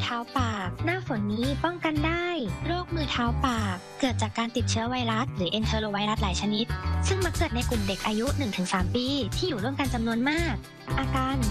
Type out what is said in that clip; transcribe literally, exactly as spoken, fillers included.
เท้าปากหน้าฝนนี้ป้องกันได้โรคมือเท้าปากเกิดจากการติดเชื้อไวรัสหรือเอนเทอโรไวรัสหลายชนิดซึ่งมักเกิดในกลุ่มเด็กอายุ หนึ่งถึงสาม ปีที่อยู่ร่วมกันจำนวนมากอาการ